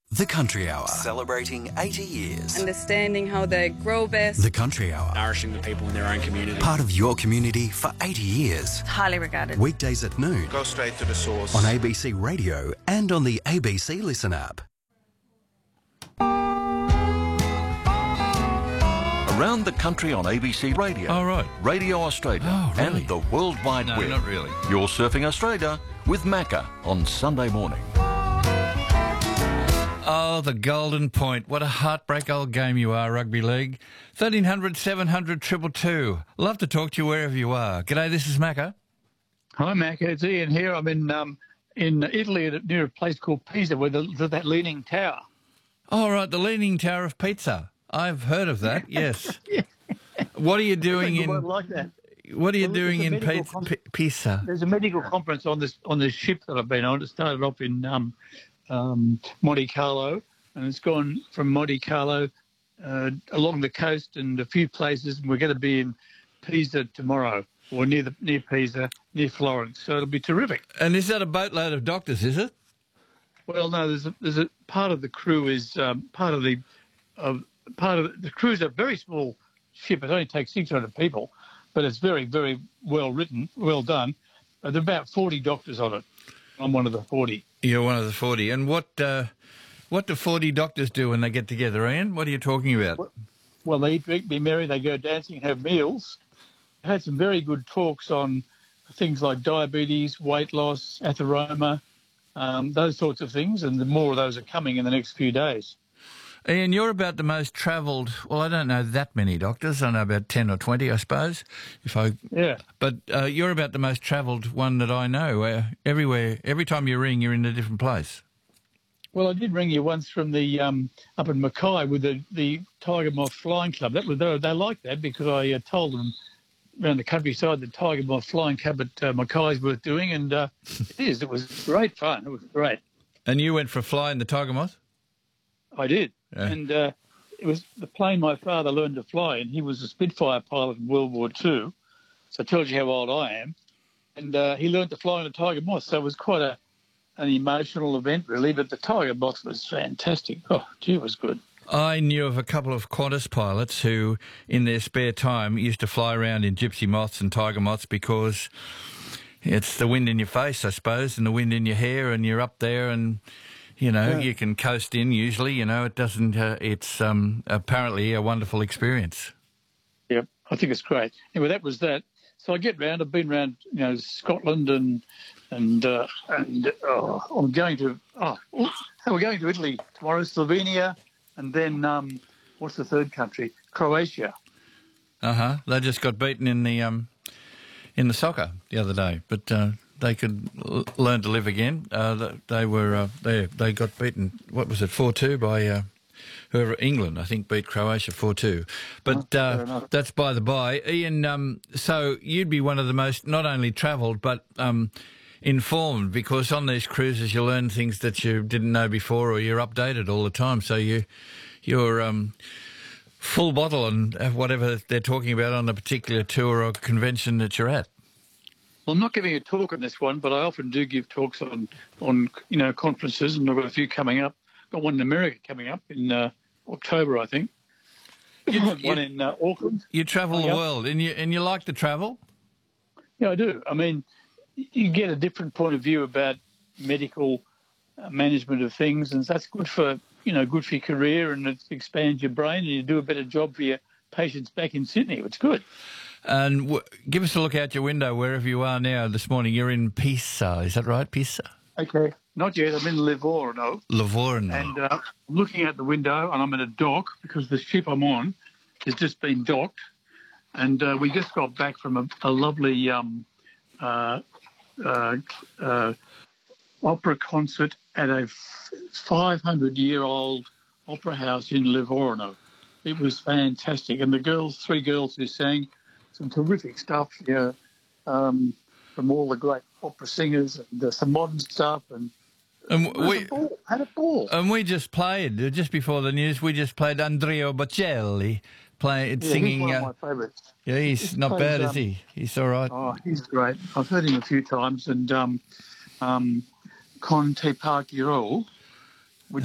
The Country Hour. Celebrating 80 years. Understanding how they grow best. The Country Hour. Nourishing the people in their own community. Part of your community for 80 years. Highly regarded. Weekdays at noon. Go straight to the source. On ABC Radio and on the ABC Listen app. Around the country on ABC Radio. Oh, right. Radio Australia. Oh, really? And the World Wide No, Web. not really. You're surfing Australia with Macca on Sunday morning. Oh, the Golden Point. What a heartbreak old game you are, rugby league. 1300 700 222. Love to talk to you wherever you are. G'day, this is Macca. Hi, Mac. It's Ian here. I'm in Italy near a place called Pisa where there's that leaning tower. Oh, right, the Leaning Tower of Pizza. I've heard of that, yes. What are you doing in... like that. What are you Well, doing there's a in medical Pisa? There's a medical conference on this ship that I've been on. It started off in Monte Carlo, and it's gone from Monte Carlo along the coast and a few places, and we're going to be in Pisa tomorrow, or near Pisa, near Florence. So it'll be terrific. And is that a boatload of doctors, is it? Well, no, there's a part of the crew is part of the crew is a very small ship. It only takes 600 people, but it's very, very well written, well done. There are about 40 doctors on it. I'm one of the 40. You're one of the 40. And what do 40 doctors do when they get together, Ian? What are you talking about? Well, they eat, drink, be merry, they go dancing and have meals. I had some very good talks on things like diabetes, weight loss, atheroma, those sorts of things, and the more of those are coming in the next few days. Ian, you're about the most travelled... Well, I don't know that many doctors. I know about 10 or 20, I suppose. Yeah. But you're about the most travelled one that I know. Everywhere, every time you ring, you're in a different place. Well, I did ring you once from the up in Mackay with the Tiger Moth Flying Club. They liked that because I told them around the countryside the Tiger Moth Flying Club at Mackay is worth doing, and it is. It was great fun. It was great. And you went for a fly in the Tiger Moth? I did. Yeah. And it was the plane my father learned to fly in. He was a Spitfire pilot in World War II, so it tells you how old I am. And he learned to fly in a Tiger Moth, so it was quite an emotional event, really. But the Tiger Moth was fantastic. Oh, gee, it was good. I knew of a couple of Qantas pilots who, in their spare time, used to fly around in gypsy moths and tiger moths because it's the wind in your face, I suppose, and the wind in your hair, and you're up there and... You know, You can coast in usually, it doesn't, it's apparently a wonderful experience. Yep, I think it's great. Anyway, that was that. So I get round, I've been around, Scotland and I'm going to, we're going to Italy tomorrow, Slovenia, and then, what's the third country? Croatia. They just got beaten in the soccer the other day, but... They could learn to live again. They got beaten. What was it? 4-2 by whoever. England, I think, beat Croatia 4-2. But that's by the by. Ian, so you'd be one of the most not only travelled but informed, because on these cruises you learn things that you didn't know before, or you're updated all the time. So you're full bottle on whatever they're talking about on a particular tour or convention that you're at. Well, I'm not giving a talk on this one, but I often do give talks on conferences, and I've got a few coming up. Got one in America coming up in October, I think. One in Auckland. You travel the world, and you like to travel? Yeah, I do. I mean, you get a different point of view about medical management of things, and that's good for your career, and it expands your brain, and you do a better job for your patients back in Sydney. It's good. And give us a look out your window wherever you are now this morning. You're in Pisa, is that right, Pisa? Okay, not yet. I'm in Livorno. Livorno. And I'm looking out the window, and I'm at a dock because the ship I'm on has just been docked. And we just got back from a lovely opera concert at a 500-year-old opera house in Livorno. It was fantastic. And the three girls who sang, some terrific stuff, from all the great opera singers, and some modern stuff, and we had a ball. And we just played, just before the news, Andrea Bocelli singing. He's one of my favourites. Yeah, he's not bad, is he? He's all right. Oh, he's great. I've heard him a few times, and Con Te Partirò,